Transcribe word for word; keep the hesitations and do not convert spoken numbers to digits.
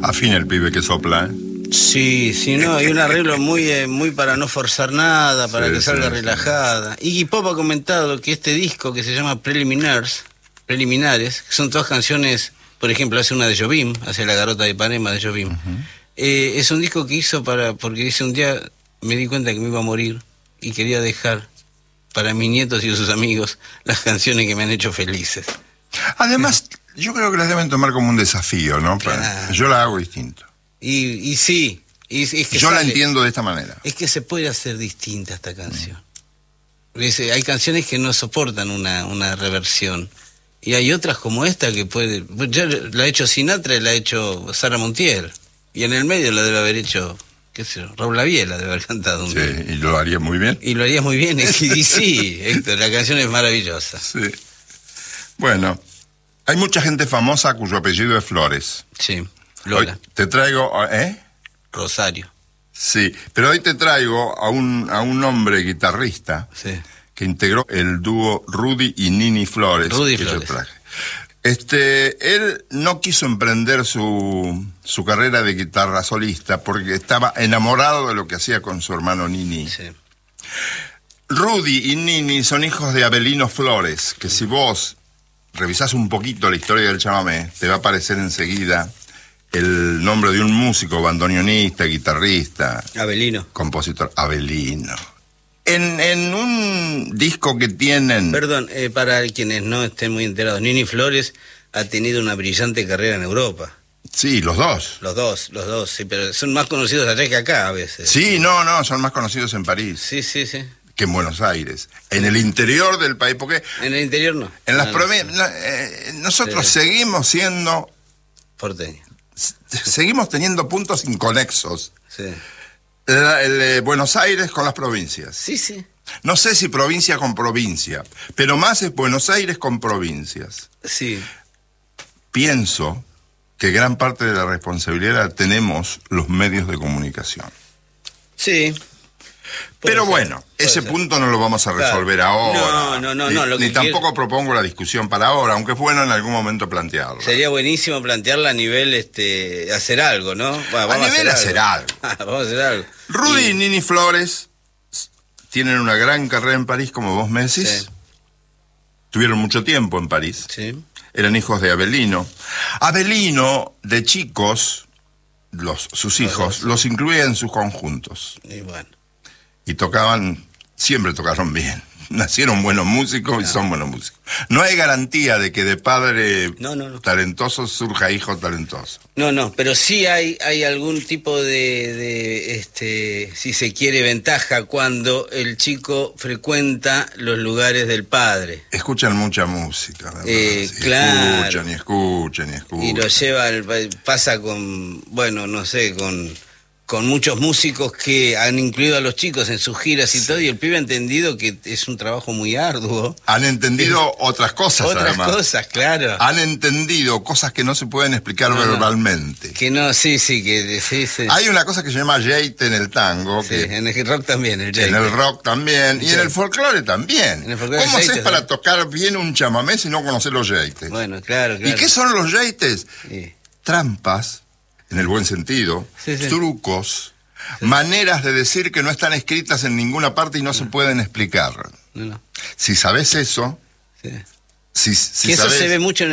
Afina el pibe que sopla, ¿eh? Sí, sí, no, hay un arreglo muy, eh, muy para no forzar nada, para Sí, que salga sí, relajada. sí. Iggy Pop ha comentado que este disco que se llama Preliminars, Preliminares, que son todas canciones, por ejemplo, hace una de Jobim, hace La Garota de Ipanema de Jobim. Uh-huh. eh, es un disco que hizo para, porque dice un día me di cuenta que me iba a morir y quería dejar para mis nietos y sus amigos las canciones que me han hecho felices. Además, yo creo que las deben tomar como un desafío, ¿no? Para, yo la hago distinto. Y, y sí, y, es que yo sale, la entiendo de esta manera. Es que se puede hacer distinta esta canción. Mm. Porque hay canciones que no soportan una, una reversión. Y hay otras como esta que puede... Ya la ha hecho Sinatra y la ha hecho Sara Montiel. Y en el medio la debe haber hecho, qué sé yo, Raúl Lavie la debe haber cantado un sí, día. y lo haría muy bien. Y lo haría muy bien. Y, y sí, Héctor, la canción es maravillosa. Sí. Bueno, hay mucha gente famosa cuyo apellido es Flores. Sí. Lola. Hoy te traigo, ¿eh? Rosario. Sí, pero hoy te traigo a un, a un hombre guitarrista sí. que integró el dúo Rudy y Nini Flores. Rudy que Flores. Yo traje. Este, él no quiso emprender su, su carrera de guitarra solista porque estaba enamorado de lo que hacía con su hermano Nini. Sí. Rudy y Nini son hijos de Abelino Flores, que si vos revisás un poquito la historia del chamamé, te va a aparecer enseguida el nombre de un músico, bandoneonista, guitarrista. Abelino. Compositor, Abelino. En, en un disco que tienen... Perdón, eh, para quienes no estén muy enterados, Nini Flores ha tenido una brillante carrera en Europa. Sí, los dos. Los dos, los dos, sí, pero son más conocidos allá que acá a veces. Sí, no, no, son más conocidos en París. Sí, sí, sí. Que en Buenos Aires. En el interior del país, porque... En el interior no. En las no, provincias... No. Eh, nosotros sí. seguimos siendo... Porteño. Seguimos teniendo puntos inconexos. Sí. El, el, el, Buenos Aires con las provincias. Sí, sí. No sé si provincia con provincia, pero más es Buenos Aires con provincias. Sí. Pienso que gran parte de la responsabilidad la tenemos los medios de comunicación. Sí. Pero ser, bueno, ese ser. punto no lo vamos a resolver claro. ahora. No, no, no, ni, no. Lo ni que tampoco quiero... propongo la discusión para ahora, aunque es bueno en algún momento plantearla. Sería buenísimo plantearla a nivel, este, hacer algo, ¿no? Bueno, a nivel a hacer algo. algo. vamos a hacer algo. Rudy y... y Nini Flores tienen una gran carrera en París, como vos me decís. Sí. Tuvieron mucho tiempo en París. Sí. Eran hijos de Abelino. Abelino, de chicos, los, sus hijos, los, los incluía en sus conjuntos. Y bueno. Y tocaban, siempre tocaron bien. Nacieron buenos músicos claro. y son buenos músicos. No hay garantía de que de padre no, no, no. talentoso surja hijo talentoso. No, no, pero sí hay, hay algún tipo de, de, este, si se quiere, ventaja cuando el chico frecuenta los lugares del padre. Escuchan mucha música, ¿verdad? Eh, sí, claro. Escuchan y escuchan y escuchan. Y lo lleva, al, pasa con, bueno, no sé, con... con muchos músicos que han incluido a los chicos en sus giras y sí. todo, y el pibe ha entendido que es un trabajo muy arduo. Han entendido es, otras cosas, Otras además. cosas, claro. Han entendido cosas que no se pueden explicar no, verbalmente. No. Que no, sí, sí, que sí, sí. Hay una cosa que se llama yeite en el tango. Sí, que, en el rock también, el yeite. En el rock también, el y en el folclore también. En el folclore ¿Cómo haces para ¿sí? tocar bien un chamamé si no conoces los yeites? Bueno, claro, claro. ¿Y qué son los yeites? Sí. Trampas, en el buen sentido, sí, sí. trucos, sí. maneras de decir que no están escritas en ninguna parte y no, no. se pueden explicar. No, no. Si sabes eso, sí. si, si que sabes... eso se ve mucho en